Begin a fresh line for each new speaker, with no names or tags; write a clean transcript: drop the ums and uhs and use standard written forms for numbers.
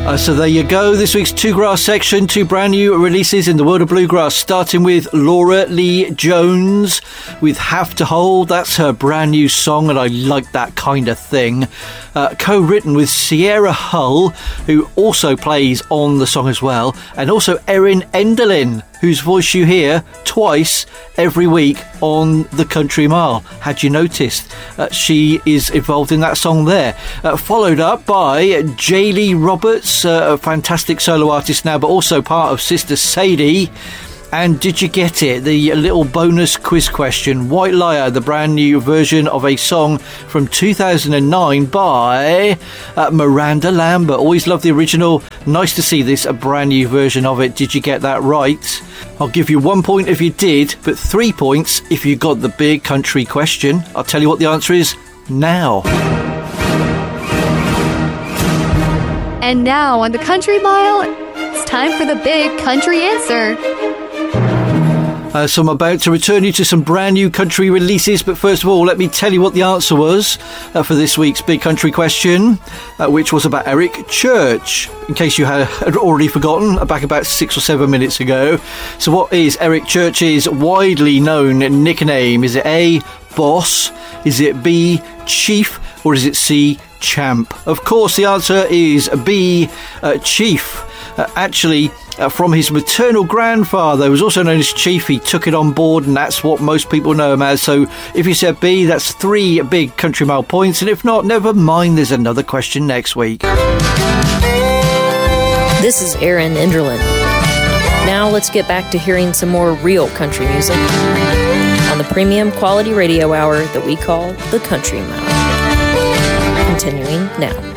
So there you go. This week's Two Grass section, two brand new releases in the world of bluegrass, starting with Laura Lee Jones with Have to Hold. That's her brand new song, and I like that kind of thing. Co-written with Sierra Hull, who also plays on the song as well, and also Erin Enderlin, whose voice you hear twice every week on the Country Mile. Had you noticed? She is involved in that song there. Followed up by Jaylee Roberts, a fantastic solo artist now, but also part of Sister Sadie. And did you get it? The little bonus quiz question. White Liar, the brand new version of a song from 2009 by Miranda Lambert. Always loved the original. Nice to see this, a brand new version of it. Did you get that right? I'll give you 1 point if you did, but 3 points if you got the big country question. I'll tell you what the answer is now.
And now on the Country Mile, it's time for the big country answer.
So I'm about to return you to some brand new country releases, but first of all, let me tell you what the answer was for this week's big country question, which was about Eric Church, in case you had already forgotten, back about 6 or 7 minutes ago. So what is Eric Church's widely known nickname? Is it A, Boss? Is it B, Chief? Or is it C, Champ? Of course, the answer is B, Chief. Actually, from his maternal grandfather, who was also known as Chief, he took it on board, and that's what most people know him as. So if you said B, that's 3 big Country Mile points, and if not, never mind, there's another question next week.
This is Erin Enderlin. Now let's get back to hearing some more real country music on the premium quality radio hour that we call the Country Mile. Continuing now.